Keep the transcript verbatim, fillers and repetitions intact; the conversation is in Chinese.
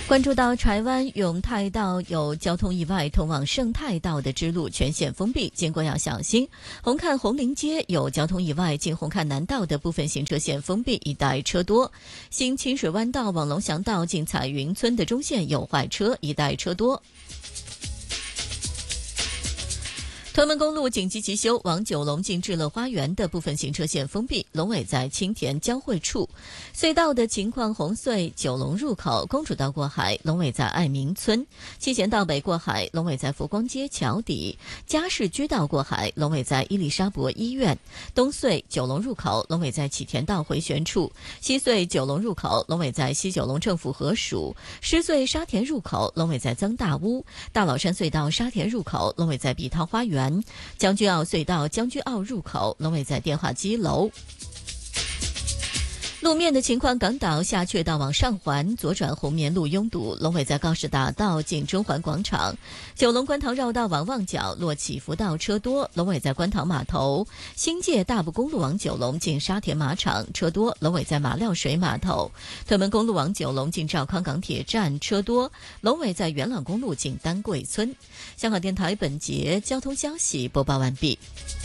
关注到柴湾永泰道有交通意外，通往胜泰道的支路全线封闭，经过要小心。红磡红林街有交通意外，经红磡南道的部分行车线封闭，一带车多。新清水湾道往龙翔道进彩云村的中线有坏车，一带车多。屯门公路紧急急修，往九龙进智乐花园的部分行车线封闭，龙尾在青田交汇处。隧道的情况：红隧九龙入口公主道过海，龙尾在爱民村；七贤道北过海，龙尾在佛光街桥底；嘉士居道过海，龙尾在伊丽莎白医院；东隧九龙入口，龙尾在启田道回旋处；西隧九龙入口，龙尾在西九龙政府合署；狮隧沙田入口，龙尾在曾大屋；大老山隧道沙田入口，龙尾在碧涛花园。将军澳隧道将军澳入口，龙尾在电话机楼。路面的情况，港岛下雀道往上环左转红棉路拥堵，龙尾在高士大道进中环广场；九龙观塘绕道往旺角落起福道车多，龙尾在观塘码头；新界大埔公路往九龙进沙田马场车多，龙尾在马料水码头；屯门公路往九龙进兆康港铁站车多，龙尾在元朗公路进丹桂村。香港电台本节交通消息播报完毕。